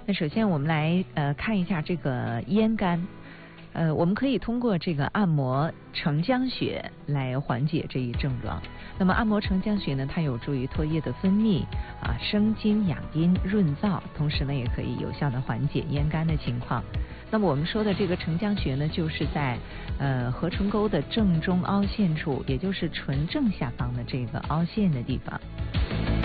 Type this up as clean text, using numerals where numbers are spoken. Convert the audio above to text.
那首先我们来看一下这个咽干。我们可以通过这个按摩承浆穴来缓解这一症状。那么按摩承浆穴呢，它有助于唾液的分泌生津养阴润燥，同时呢也可以有效的缓解咽干的情况。那么我们说的这个承浆穴呢，就是在合唇沟的正中凹陷处，也就是唇正下方的这个凹陷的地方。